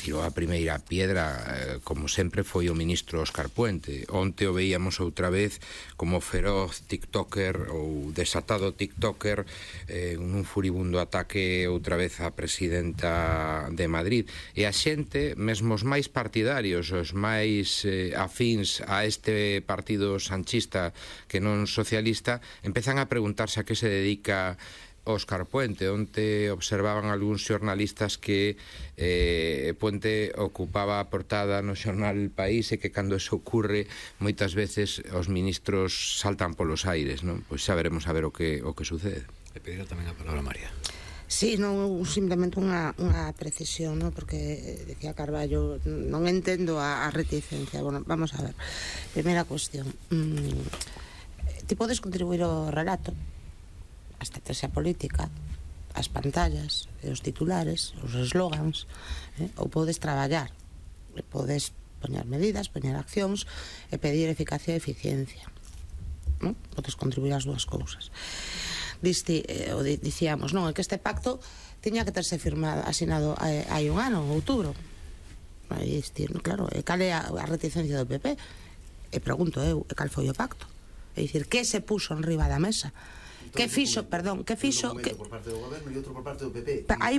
tirou a primeira piedra, como sempre, foi o ministro Óscar Puente. Onte o veíamos outra vez como feroz tiktoker ou desatado tiktoker, nun furibundo ataque outra vez á presidenta de Madrid. E a xente, mesmo os máis partidarios, os máis afíns a este partido sanchista que non socialista, empezan a preguntarse a que se dedica Óscar Puente. Onte observaban algúns xornalistas que Puente ocupaba a portada no xornal El País e que cando eso ocurre moitas veces os ministros saltan polos aires, non? Pois xa veremos a ver o que sucede. E pedirá tamén a palabra María. Sí, non simplemente unha precisión, ¿no? Porque decía Carballo, non entendo a reticencia. Bueno, vamos a ver. Primeira cuestión, ti podes contribuir ao relato, a estrategia política, as pantallas, os titulares, os eslogans, ou podes traballar, podes poñer medidas, poñer accións e pedir eficacia e eficiencia, non? Podes contribuir as dúas cousas. Dicíamos, non, é que este pacto tiña que terse asinado hai un ano, en outubro. Claro, e cal é a reticencia do PP? E pregunto eu, e cal foi o pacto? É dicir, que se puso en riba da mesa? Que fixo, perdón, que fixo... Un por parte do goberno e outro por parte do PP. Aí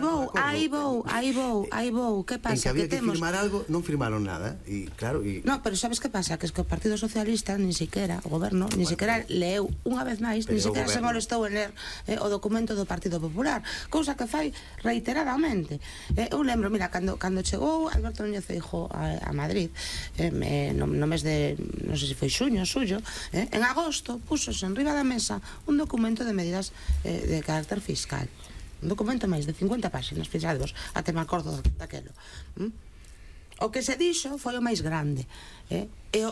vou, que pasa? En que había que firmar algo, non firmaron nada. E claro, no, pero sabes que pasa? Que es que o Partido Socialista, nin siquiera, o goberno, nin siquiera leeu unha vez máis, nin siquiera se molestou en ler o documento do Partido Popular, cousa que fai reiteradamente. Eu lembro, mira, cando chegou Alberto Núñez Feijóo a Madrid, no mes de, non sei se foi xuño, suyo, en agosto, púsose en riba da mesa un documento de medidas de carácter fiscal, un documento máis de 50 páxinas, fixados, até me acordo daquelo. O que se dixo foi o máis grande, e o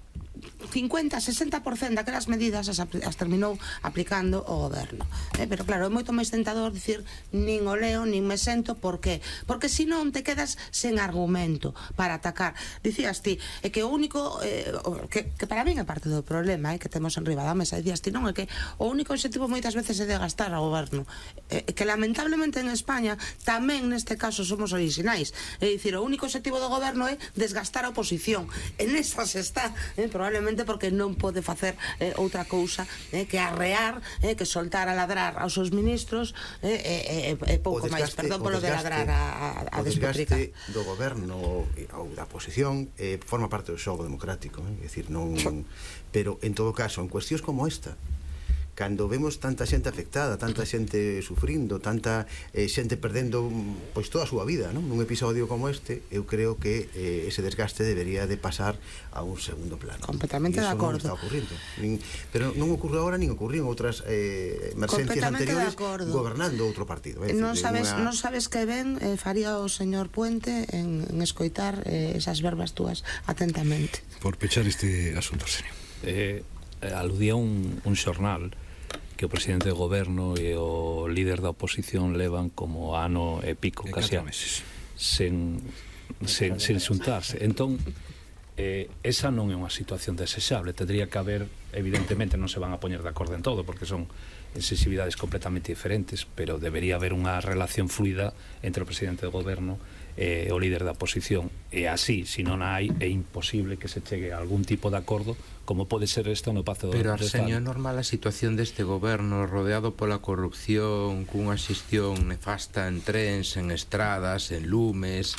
50-60% daquelas medidas as terminou aplicando o goberno, pero claro, é moito máis tentador dicir nin o leo, nin me sento. Por qué? Porque senón te quedas sen argumento para atacar. Dicías ti, é que o único que para min é parte do problema que temos en riba da mesa, dicías ti, non, é que o único objetivo moitas veces é de gastar ao goberno, que lamentablemente en España tamén neste caso somos orixinais, é dicir, o único objetivo do goberno é desgastar a oposición, en esas está, probablemente porque non pode facer outra cousa que arrear, que soltar a ladrar aos seus ministros e pouco máis, perdón polo de ladrar a despotricar. O desgaste do goberno ou da oposición forma parte do xogo democrático, é dicir, non... Pero en todo caso, en cuestións como esta, cando vemos tanta xente afectada, tanta xente sufrindo, tanta xente perdendo pois toda a súa vida, non? Nun episodio como este, eu creo que ese desgaste debería de pasar a un segundo plano. Completamente de acordo. Non está ocurrindo. Pero non ocurre agora, nin ocurriu en outras emergencias anteriores gobernando outro partido. Non sabes que ben faría o señor Puente en escoitar esas verbas túas atentamente. Por pechar este asunto, señor. Aludía un xornal que o presidente do goberno e o líder da oposición levan como ano e pico, casi meses, sen xuntarse. Entón, esa non é unha situación desexable. Tendría que haber, evidentemente non se van a poñer de acordo en todo, porque son sensibilidades completamente diferentes, pero debería haber unha relación fluida entre o presidente do goberno e o líder da oposición, e así, se non hai, é imposible que se chegue a algún tipo de acordo como pode ser isto no Pacto do Estado. Pero, Arsenio, é normal a situación deste goberno rodeado pola corrupción, cunha xestión nefasta en trens, en estradas, en lumes,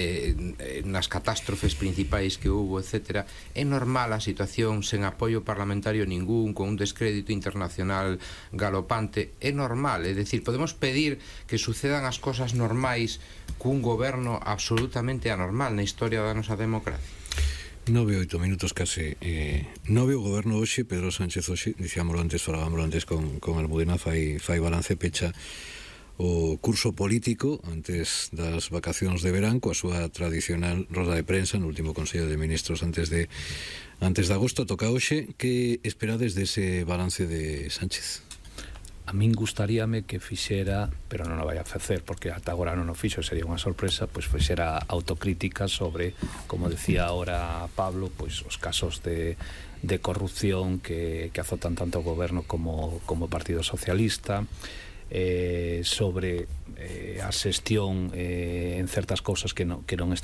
nas catástrofes principais que houve, etc. É normal a situación sen apoio parlamentario ningún, con un descrédito internacional galopante. É normal, é dicir, podemos pedir que sucedan as cosas normais cun goberno absolutamente anormal na historia da nosa democracia. 9-8 minutos case. Nove o goberno hoxe, Pedro Sánchez hoxe, dicíamoslo antes, falábamoslo antes con Almudena, fai balance, pecha o curso político antes das vacacións de verán coa súa tradicional roda de prensa no último Consello de Ministros antes de agosto. Toca hoxe. Que esperades dese balance de Sánchez? A min gustaríame que fixera, pero non o vai a facer porque ata agora non o fixo, sería unha sorpresa, pois fixera autocrítica sobre, como decía ahora Pablo, pois os casos de corrupción que azotan tanto o goberno como o Partido Socialista, sobre a xestión en certas cousas que non